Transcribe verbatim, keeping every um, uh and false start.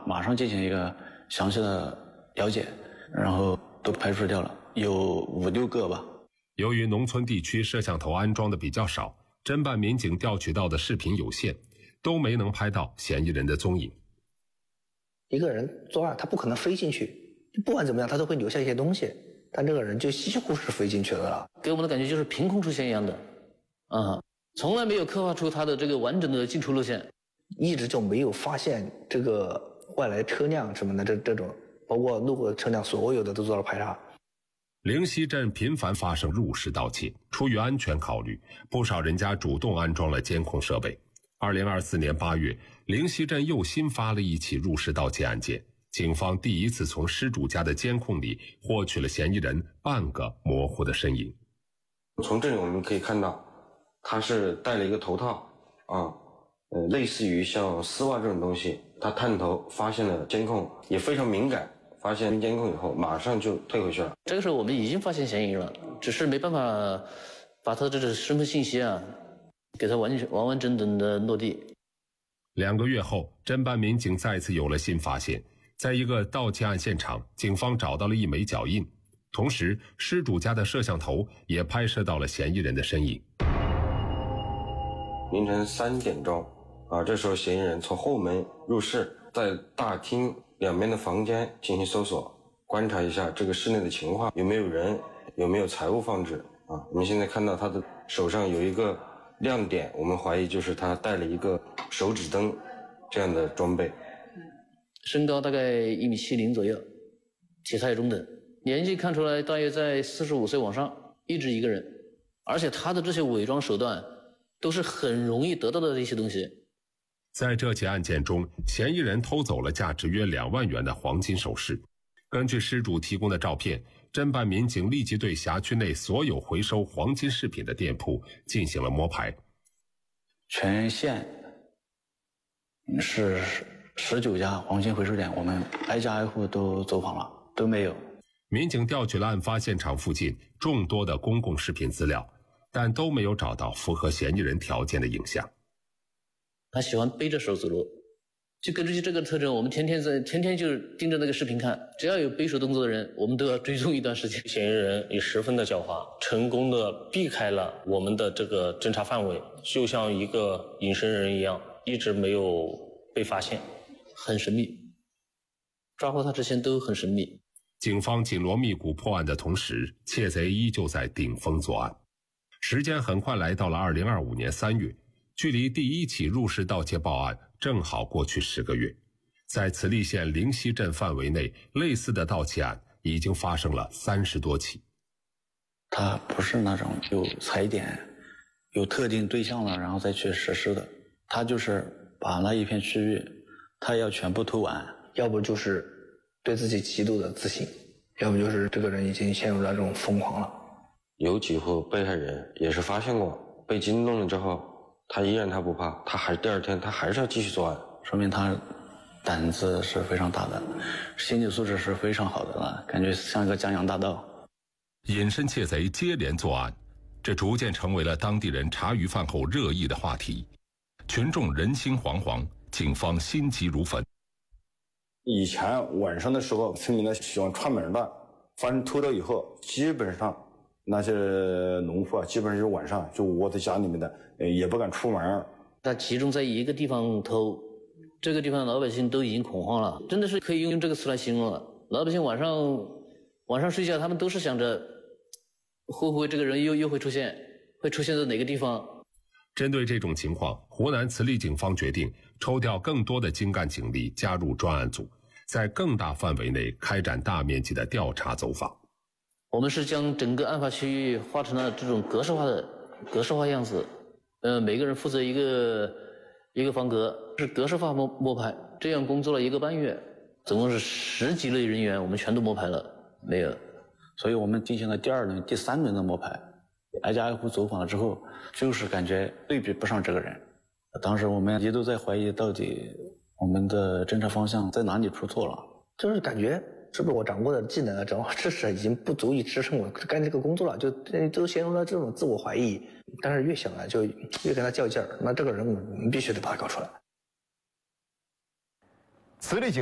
马上进行一个详细的了解，然后都排除掉了，有五六个吧。 由于农村地区摄像头安装的比较少，侦办民警调取到的视频有限，都没能拍到嫌疑人的踪影。 一个人作案，他不可能飞进去，不管怎么样，他都会留下一些东西。但这个人就几乎是飞进去的了， 给我们的感觉就是凭空出现一样的，啊、嗯，从来没有刻画出他的这个完整的进出路线， 一直就没有发现这个外来车辆什么的，这这种包括路过的车辆，所有的都做了排查。 灵溪镇频繁发生入室盗窃，出于安全考虑，不少人家主动安装了监控设备。二零二四年八月，灵溪镇又新发了一起入室盗窃案件。警方第一次从失主家的监控里获取了嫌疑人半个模糊的身影。 从这里我们可以看到，他是戴了一个头套啊，呃，类似于像丝袜这种东西。他探头发现了监控，也非常敏感，发现监控以后马上就退回去了。 这个时候我们已经发现嫌疑人了，只是没办法把他的这个身份信息啊，给他完全完完整整的落地。 两个月后，侦办民警再次有了新发现。在一个盗窃案现场，警方找到了一枚脚印，同时失主家的摄像头也拍摄到了嫌疑人的身影。 凌晨三点钟啊，这时候嫌疑人从后门入室，在大厅两边的房间进行搜索，观察一下这个室内的情况，有没有人，有没有财物放置啊。我们现在看到他的手上有一个亮点，我们怀疑就是他带了一个手指灯这样的装备。 身高大概一米七零左右，体态中等，年纪看出来大约在四十五岁往上，一直一个人，而且他的这些伪装手段都是很容易得到的一些东西。 在这起案件中，嫌疑人偷走了价值约两万元的黄金首饰。根据失主提供的照片，侦办民警立即对辖区内所有回收黄金饰品的店铺进行了摸排。 全县是十九家黄金回收点，我们挨家挨户都走访了，都没有。 民警调取了案发现场附近众多的公共视频资料，但都没有找到符合嫌疑人条件的影像。 他喜欢背着手走路，就根据这个特征，我们天天在天天就盯着那个视频看，只要有背手动作的人，我们都要追踪一段时间。 嫌疑人也十分的狡猾，成功的避开了我们的这个侦查范围，就像一个隐身人一样，一直没有被发现。 很神秘，抓获他之前都很神秘。 警方紧锣密鼓破案的同时，窃贼依旧在顶风作案。时间很快来到了二零二五年三月，距离第一起入室盗窃报案正好过去十个月。在慈利县灵溪镇范围内，类似的盗窃案已经发生了三十多起。 他不是那种有踩点、有特定对象了然后再去实施的，他就是把那一片区域他要全部偷完， 要不就是对自己极度的自信，要不就是这个人已经陷入了这种疯狂了。 有几户被害人也是发现过，被惊动了之后，他依然他不怕，他还第二天他还是要继续作案， 说明他胆子是非常大的，心理素质是非常好的了，感觉像一个江洋大盗。 隐身窃贼接连作案，这逐渐成为了当地人茶余饭后热议的话题，群众人心惶惶，警方心急如焚。 以前晚上的时候，村民呢喜欢串门的，发生偷盗以后，基本上那些农户啊，基本上就是晚上就窝在家里面的，也不敢出门。 他集中在一个地方偷，这个地方老百姓都已经恐慌了，真的是可以用这个词来形容了。老百姓晚上晚上睡觉，他们都是想着会不会这个人又又会出现，会出现在哪个地方。 针对这种情况，湖南慈利警方决定抽调更多的精干警力加入专案组，在更大范围内开展大面积的调查走访。 我们是将整个案发区域画成了这种格式化的格式化样子，呃，每个人负责一个一个方格，是格式化摸摸排。这样工作了一个半月，总共是十几类人员，我们全都摸排了，没有。 所以我们进行了第二轮、第三轮的摸排。挨家挨户走访了之后，就是感觉对比不上这个人。当时我们也都在怀疑，到底我们的侦查方向在哪里出错了。 就是感觉是不是我掌握的技能啊、掌握知识已经不足以支撑我干这个工作了，就都陷入了这种自我怀疑。但是越想呢，就越跟他较劲儿。那这个人我们必须得把他搞出来。 慈利警